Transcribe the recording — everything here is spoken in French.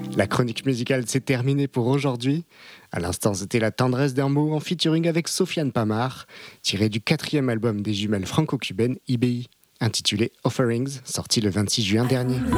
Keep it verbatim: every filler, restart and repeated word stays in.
La chronique musicale s'est terminée pour aujourd'hui. À l'instant, c'était La tendresse d'un mot en featuring avec Sofiane Pamar, tiré du quatrième album des jumelles franco-cubaines I B I, intitulé Offerings, sorti le vingt-six juin dernier.